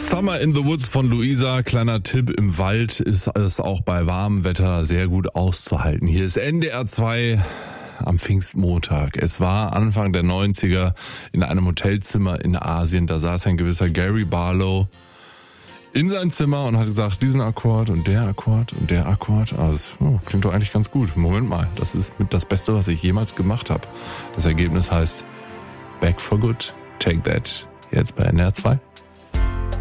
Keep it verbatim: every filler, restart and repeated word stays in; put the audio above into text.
Summer in the Woods von Luisa. Kleiner Tipp, im Wald ist es auch bei warmem Wetter sehr gut auszuhalten. Hier ist N D R zwei am Pfingstmontag. Es war Anfang der neunziger in einem Hotelzimmer in Asien. Da saß ein gewisser Gary Barlow in sein Zimmer und hat gesagt, diesen Akkord und der Akkord und der Akkord. Also das oh, klingt doch eigentlich ganz gut. Moment mal, das ist mit das Beste, was ich jemals gemacht habe. Das Ergebnis heißt Back for Good, Take That. Jetzt bei N D R zwei.